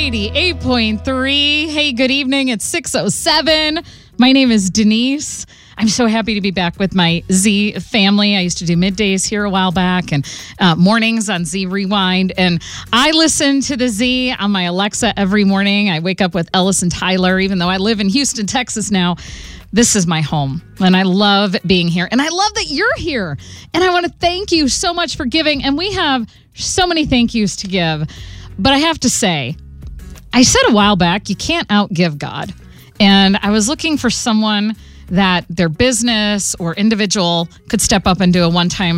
88.3. Hey, good evening. It's 6:07. My name is Denise. I'm so happy to be back with my Z family. I used to do middays here a while back and mornings on Z Rewind. And I listen to the Z on my Alexa every morning. I wake up with Ellis and Tyler, even though I live in Houston, Texas now. This is my home, and I love being here. And I love that you're here. And I want to thank you so much for giving. And we have so many thank yous to give. But I have to say, I said a while back, you can't outgive God. And I was looking for someone that their business or individual could step up and do a one-time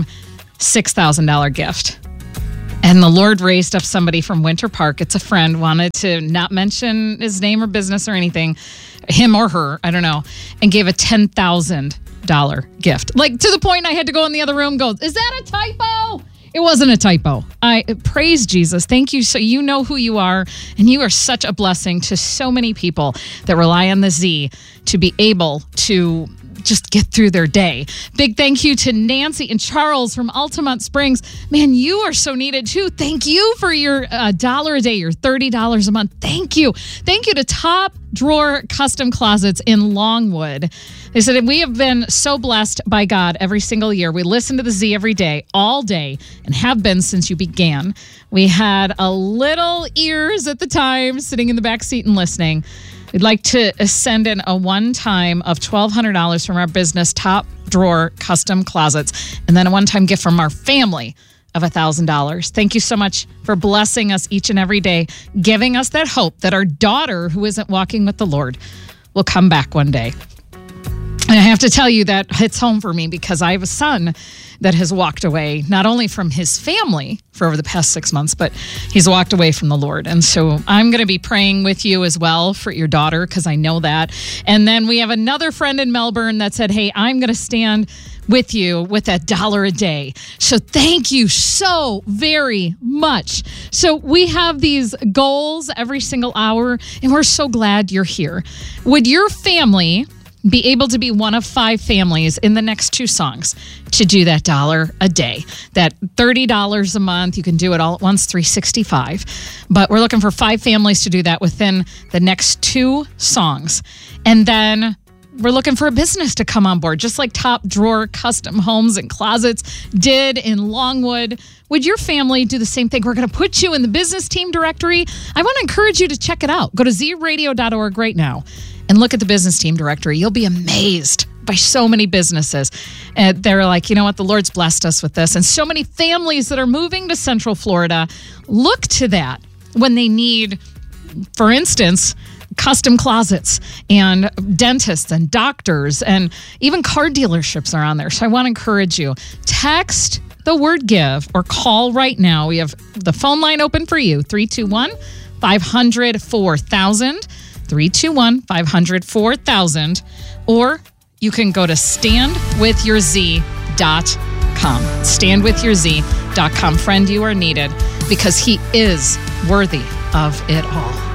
$6,000 gift. And the Lord raised up somebody from Winter Park. It's a friend, wanted to not mention his name or business or anything, him or her, I don't know, and gave a $10,000 gift. Like, to the point I had to go in the other room, go, is that a typo? It wasn't a typo. I praise Jesus. Thank you. So you know who you are, and you are such a blessing to so many people that rely on the Z to be able to just get through their day. Big thank you to Nancy and Charles from Altamont Springs. Man, you are so needed too. Thank you for your $1 a day, your $30 a month. Thank you. Thank you to Top Drawer Custom Closets in Longwood. They said, we have been so blessed by God every single year. We listen to the Z every day, all day, and have been since you began. We had a little ears at the time, sitting in the back seat and listening. We'd like to send in a one-time of $1,200 from our business, Top Drawer Custom Closets, and then a one-time gift from our family of $1,000. Thank you so much for blessing us each and every day, giving us that hope that our daughter, who isn't walking with the Lord, will come back one day. And I have to tell you that hits home for me because I have a son that has walked away, not only from his family for over the past 6 months, but he's walked away from the Lord. And so I'm going to be praying with you as well for your daughter, because I know that. And then we have another friend in Melbourne that said, hey, I'm going to stand with you with that $1 a day. So thank you so very much. So we have these goals every single hour, and we're so glad you're here. Would your family be able to be one of 5 families in the next 2 songs to do that $1 a day, that $30 a month? You can do it all at once, $365. But we're looking for 5 families to do that within the next 2 songs. And then we're looking for a business to come on board, just like Top Drawer Custom Homes and Closets did in Longwood. Would your family do the same thing? We're going to put you in the business team directory. I want to encourage you to check it out. Go to zradio.org right now and look at the business team directory. You'll be amazed by so many businesses. They're like, you know what? The Lord's blessed us with this. And so many families that are moving to Central Florida look to that when they need, for instance, custom closets, and dentists and doctors, and even car dealerships are on there. So I want to encourage you. Text the word give or call right now. We have the phone line open for you, 321-500-4000. 321-500-4000, or you can go to standwithyourz.com. Standwithyourz.com. Friend, you are needed because he is worthy of it all.